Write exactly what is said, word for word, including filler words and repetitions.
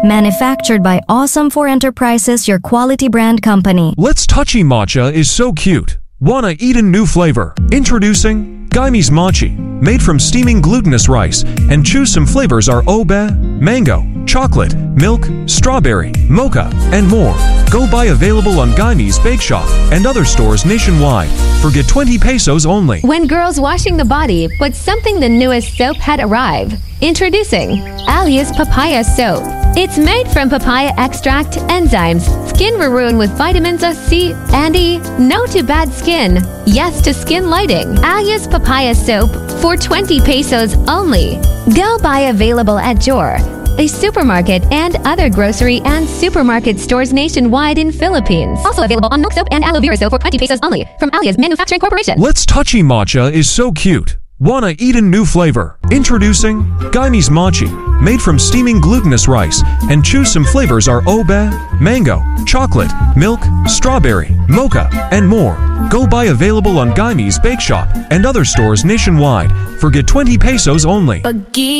Manufactured by Awesome four Enterprises, your quality brand company. Let's Touchy Matcha is so cute. Wanna eat a new flavor? Introducing Gaime's Mochi. Made from steaming glutinous rice, and choose some flavors are obe, mango, chocolate, milk, strawberry, mocha, and more. Go buy available on Gaime's Bake Shop and other stores nationwide. Forget twenty pesos only. When girls washing the body, but something the newest soap had arrived. Introducing Alias Papaya Soap. It's made from papaya extract, enzymes, skin maroon with vitamins C and E. No to bad skin. Yes to skin lighting. Alias Papaya Soap for twenty pesos only. Go buy available at Jor, a supermarket, and other grocery and supermarket stores nationwide in Philippines. Also available on milk soap and aloe vera soap for twenty pesos only from Alias Manufacturing Corporation. Let's Touchy Matcha is so cute. Wanna eat a new flavor? Introducing Gaime's Mochi. Made from steaming glutinous rice, and choose some flavors are obe, mango, chocolate, milk, strawberry, mocha, and more. Go buy available on Gaime's Bake Shop and other stores nationwide. Forget twenty pesos only.